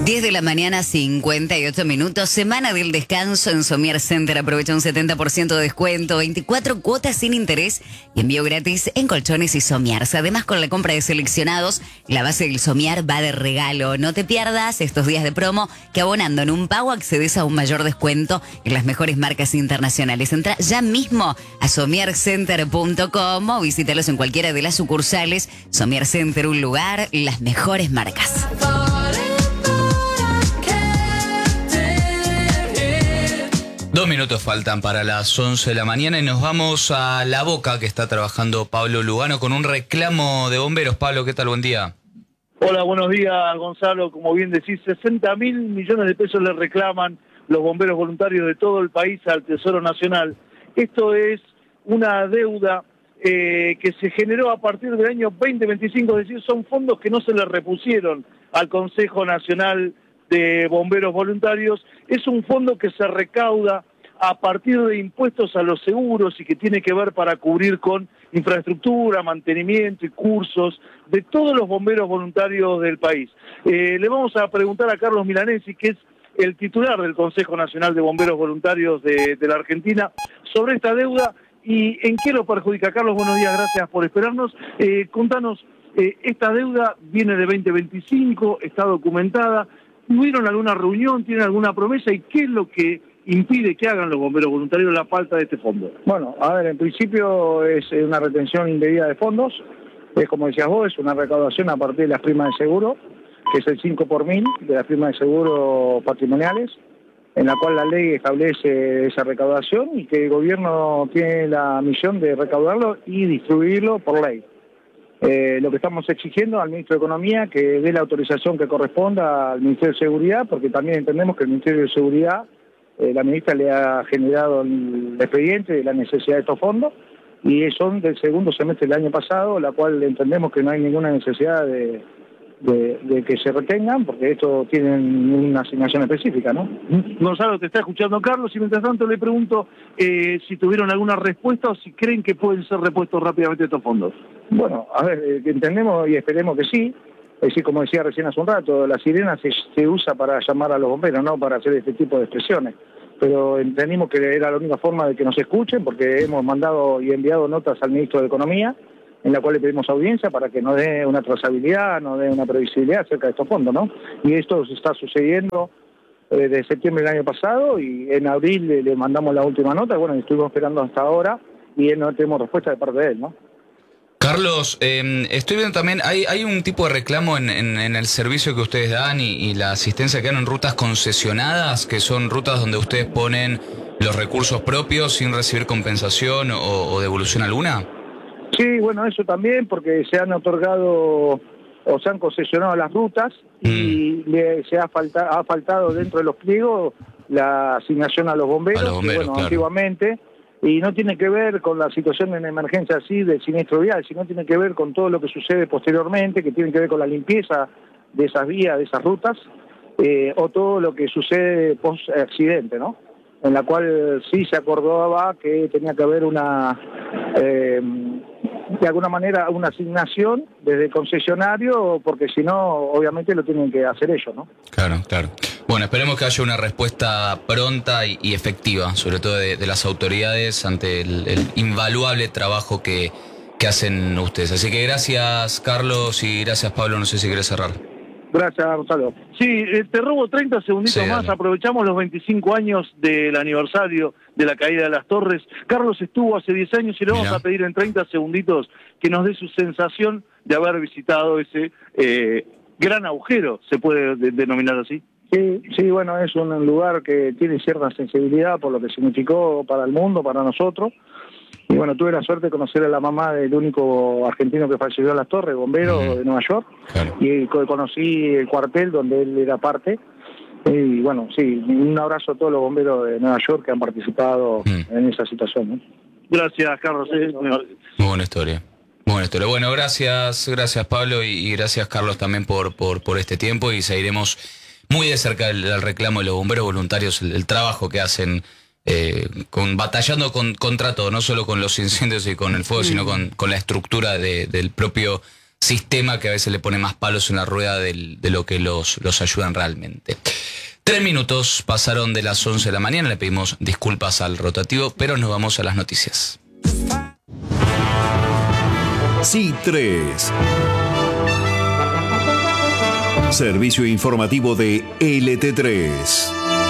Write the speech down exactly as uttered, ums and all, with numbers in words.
diez de la mañana, cincuenta y ocho minutos. Semana del descanso en Somier Center. Aprovecha un setenta por ciento de descuento, veinticuatro cuotas sin interés y envío gratis en colchones y somiars. Además, con la compra de seleccionados, la base del somiar va de regalo. No te pierdas estos días de promo que abonando en un pago accedes a un mayor descuento en las mejores marcas internacionales. Entra ya mismo a somier center punto com o visítalos en cualquiera de las sucursales. Somier Center, un lugar, las mejores marcas. Dos minutos faltan para las once de la mañana y nos vamos a La Boca, que está trabajando Pablo Lugano con un reclamo de bomberos. Pablo, ¿qué tal? Buen día. Hola, buenos días, Gonzalo. Como bien decís, sesenta mil millones de pesos le reclaman los bomberos voluntarios de todo el país al Tesoro Nacional. Esto es una deuda eh, que se generó a partir del año veinte veinticinco, es decir, son fondos que no se le repusieron al Consejo Nacional de Bomberos Voluntarios. Es un fondo que se recauda a partir de impuestos a los seguros y que tiene que ver para cubrir con infraestructura, mantenimiento y cursos de todos los bomberos voluntarios del país. Eh, le vamos a preguntar a Carlos Milanesi, que es el titular del Consejo Nacional de Bomberos Voluntarios de, de la Argentina, sobre esta deuda y en qué lo perjudica. Carlos, buenos días, gracias por esperarnos. Eh, contanos, eh, esta deuda viene de veinte veinticinco, está documentada. ¿Tuvieron alguna reunión? ¿Tienen alguna promesa? ¿Y qué es lo que impide que hagan los bomberos voluntarios la falta de este fondo? Bueno, a ver, en principio es una retención indebida de fondos. Es como decías vos, es una recaudación a partir de las primas de seguro, que es el cinco por mil de las primas de seguro patrimoniales, en la cual la ley establece esa recaudación y que el gobierno tiene la misión de recaudarlo y distribuirlo por ley. Eh, lo que estamos exigiendo al Ministro de Economía que dé la autorización que corresponda al Ministerio de Seguridad, porque también entendemos que el Ministerio de Seguridad, eh, la ministra le ha generado el expediente de la necesidad de estos fondos y son del segundo semestre del año pasado, la cual entendemos que no hay ninguna necesidad de, de, de que se retengan, porque esto tienen una asignación específica, ¿no? Gonzalo, te está escuchando Carlos y mientras tanto le pregunto eh, si tuvieron alguna respuesta o si creen que pueden ser repuestos rápidamente estos fondos. Bueno, a ver, eh, entendemos y esperemos que sí. Es decir, como decía recién hace un rato, la sirena se, se usa para llamar a los bomberos, no para hacer este tipo de expresiones. Pero entendimos que era la única forma de que nos escuchen, porque hemos mandado y enviado notas al Ministro de Economía, en la cual le pedimos audiencia para que nos dé una trazabilidad, nos dé una previsibilidad acerca de estos fondos, ¿no? Y esto se está sucediendo eh, desde septiembre del año pasado y en abril le, le mandamos la última nota, bueno, y estuvimos esperando hasta ahora y no tenemos respuesta de parte de él, ¿no? Carlos, eh, estoy viendo también, hay, hay un tipo de reclamo en, en, en el servicio que ustedes dan y, y la asistencia que dan en rutas concesionadas, que son rutas donde ustedes ponen los recursos propios sin recibir compensación o, o devolución alguna. Sí, bueno, eso también, porque se han otorgado o se han concesionado las rutas y mm. le, se ha, falta, ha faltado dentro de los pliegos la asignación a los bomberos, a los bomberos que, bueno, claro, antiguamente. Y no tiene que ver con la situación en emergencia así del siniestro vial, sino tiene que ver con todo lo que sucede posteriormente, que tiene que ver con la limpieza de esas vías, de esas rutas, eh, o todo lo que sucede post-accidente, ¿no? En la cual sí se acordaba que tenía que haber una, eh, de alguna manera, una asignación desde el concesionario, porque si no, obviamente lo tienen que hacer ellos, ¿no? Claro, claro. Bueno, esperemos que haya una respuesta pronta y, y efectiva, sobre todo de, de las autoridades, ante el, el invaluable trabajo que, que hacen ustedes. Así que gracias, Carlos, y gracias, Pablo. No sé si querés cerrar. Gracias, Gonzalo. Sí, eh, te robo treinta segunditos sí, más. Dale. Aprovechamos los veinticinco años del aniversario de la caída de las torres. Carlos estuvo hace diez años y le vamos Mirá. a pedir en treinta segunditos que nos dé su sensación de haber visitado ese eh, gran agujero, se puede de, denominar así. Sí, sí, bueno, es un lugar que tiene cierta sensibilidad por lo que significó para el mundo, para nosotros. Y bueno, tuve la suerte de conocer a la mamá del único argentino que falleció en las torres, bombero uh-huh. de Nueva York. Claro. Y conocí el cuartel donde él era parte. Y bueno, sí, un abrazo a todos los bomberos de Nueva York que han participado uh-huh. en esa situación, ¿no? Gracias, Carlos. Eh. Muy buena historia. Muy buena historia. Bueno, gracias, gracias Pablo y, y gracias Carlos también por, por, por este tiempo y seguiremos muy de cerca el, el reclamo de los bomberos voluntarios, el, el trabajo que hacen eh, con batallando con, contra todo, no solo con los incendios y con el fuego, sino con, con la estructura de, del propio sistema que a veces le pone más palos en la rueda del, de lo que los, los ayudan realmente. Tres minutos pasaron de las once de la mañana, le pedimos disculpas al rotativo, pero nos vamos a las noticias. C tres. Servicio informativo de L T tres.